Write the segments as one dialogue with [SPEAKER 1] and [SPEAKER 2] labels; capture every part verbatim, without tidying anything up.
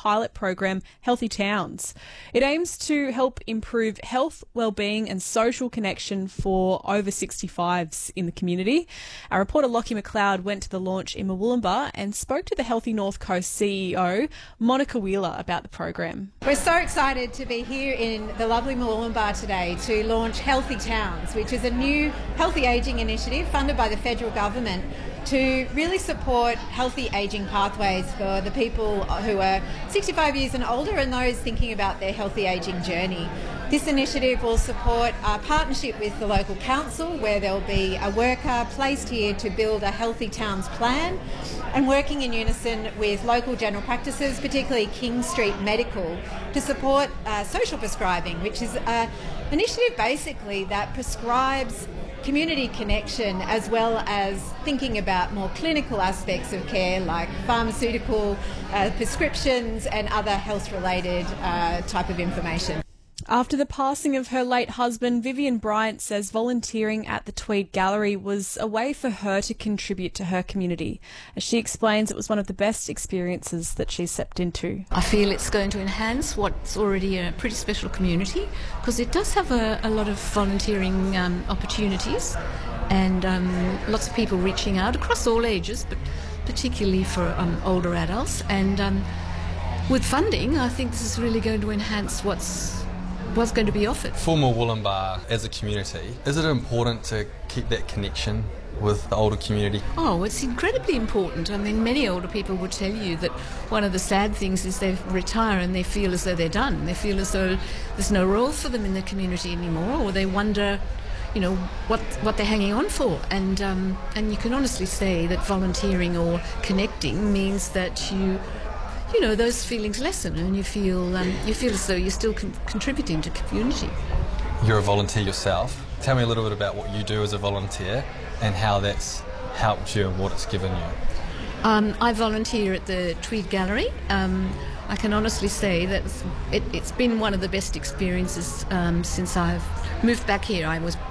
[SPEAKER 1] pilot program Healthy Towns. It aims to help improve health, well-being and social connection for over sixty-fives in the community. Our reporter Lockie McLeod went to the launch in Murwillumbah and spoke to the Healthy North Coast C E O, Monica Wheeler, about the program.
[SPEAKER 2] We're so excited to be here in the lovely Murwillumbah today to launch Healthy Towns, which is a new healthy ageing initiative funded by the federal government to really support healthy ageing pathways for the people who are sixty-five years and older and those thinking about their healthy ageing journey. This initiative will support a partnership with the local council where there will be a worker placed here to build a Healthy Towns plan, and working in unison with local general practices, particularly King Street Medical, to support uh, social prescribing, which is an initiative basically that prescribes community connection as well as thinking about more clinical aspects of care like pharmaceutical uh, prescriptions and other health-related uh, type of information.
[SPEAKER 1] After the passing of her late husband, Vivian Bryant says volunteering at the Tweed Gallery was a way for her to contribute to her community. As she explains, it was one of the best experiences that she stepped into.
[SPEAKER 3] I feel it's going to enhance what's already a pretty special community because it does have a, a lot of volunteering um, opportunities and um, lots of people reaching out across all ages, but particularly for um, older adults. And um, with funding, I think this is really going to enhance what's what's going to be offered.
[SPEAKER 4] For Murwillumbah as a community, is it important to keep that connection with the older community?
[SPEAKER 3] Oh, it's incredibly important. I mean, many older people will tell you that one of the sad things is they retire and they feel as though they're done. They feel as though there's no role for them in the community anymore, or they wonder, you know, what what they're hanging on for. And um, and you can honestly say that volunteering or connecting means that you you know, those feelings lessen and you feel um, you feel as though you're still con- contributing to community.
[SPEAKER 4] You're a volunteer yourself. Tell me a little bit about what you do as a volunteer and how that's helped you and what it's given you.
[SPEAKER 3] Um, I volunteer at the Tweed Gallery. Um, I can honestly say that it, it's been one of the best experiences um, since I've moved back here. I was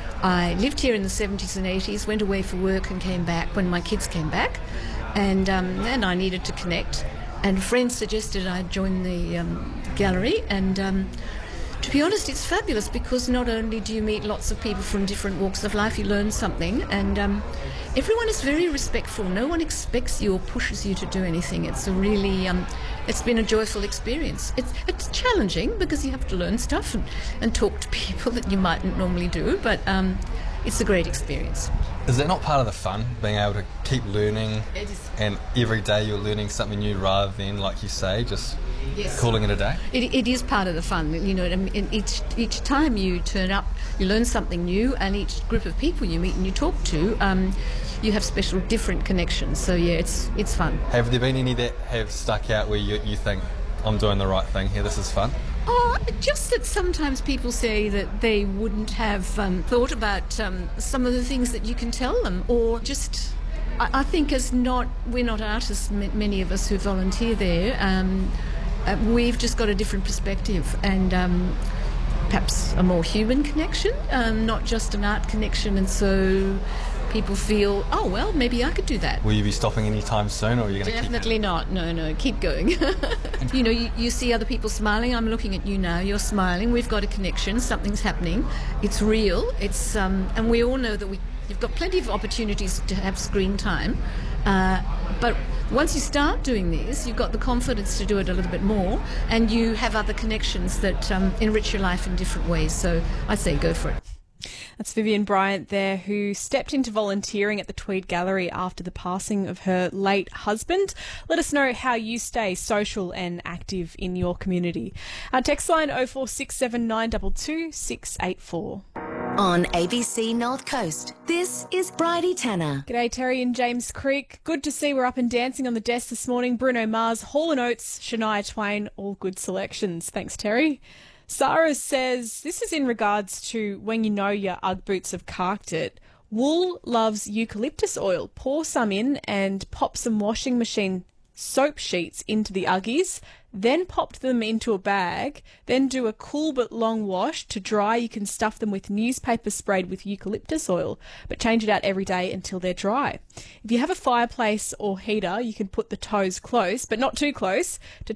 [SPEAKER 3] I lived here in the seventies and eighties, went away for work and came back when my kids came back, and um, and I needed to connect. And friends suggested I join the um, gallery, and um, to be honest, it's fabulous because not only do you meet lots of people from different walks of life, you learn something, and um, everyone is very respectful. No one expects you or pushes you to do anything. It's a really, um, it's been a joyful experience. It's it's challenging because you have to learn stuff and, and talk to people that you mightn't normally do, but um, it's a great experience.
[SPEAKER 4] Is that not part of the fun, being able to keep learning
[SPEAKER 3] It is.
[SPEAKER 4] and every day you're learning something new rather than, like you say, just
[SPEAKER 3] Yes.
[SPEAKER 4] calling it a day?
[SPEAKER 3] It, it is part of the fun, you know. And each each time you turn up, you learn something new, and each group of people you meet and you talk to, um, you have special, different connections. So yeah, it's it's fun.
[SPEAKER 4] Have there been any that have stuck out where you, you think, I'm doing the right thing here, this is fun?
[SPEAKER 3] Oh, just that sometimes people say that they wouldn't have um, thought about um, some of the things that you can tell them, or just. I, I think as not we're not artists, m- many of us who volunteer there. Um, Uh, we've just got a different perspective and um, perhaps a more human connection, um, not just an art connection, and so people feel, oh, well, maybe I could do that.
[SPEAKER 4] Will you be stopping anytime soon, or are you going to keep
[SPEAKER 3] Definitely not. No, no, keep going. You know, you, you see other people smiling. I'm looking at you now. You're smiling. We've got a connection. Something's happening. It's real. It's um, and we all know that we, you've got plenty of opportunities to have screen time. Uh, but once you start doing this, you've got the confidence to do it a little bit more, and you have other connections that um, enrich your life in different ways. So I say go for it.
[SPEAKER 1] That's Vivian Bryant there, who stepped into volunteering at the Tweed Gallery after the passing of her late husband. Let us know how you stay social and active in your community. Our text line oh four six seven nine two two six eight four.
[SPEAKER 5] On A B C North Coast, this is Bridie Tanner.
[SPEAKER 1] G'day Terry and James Creek. Good to see we're up and dancing on the desk this morning. Bruno Mars, Hall and Oates, Shania Twain, all good selections. Thanks, Terry. Sarah says, this is in regards to when you know your Ugg boots have carked it. Wool loves eucalyptus oil. Pour some in and pop some washing machine soap sheets into the Uggies, then pop them into a bag, then do a cool but long wash. To dry, you can stuff them with newspaper sprayed with eucalyptus oil, but change it out every day until they're dry. If you have a fireplace or heater, you can put the toes close, but not too close, to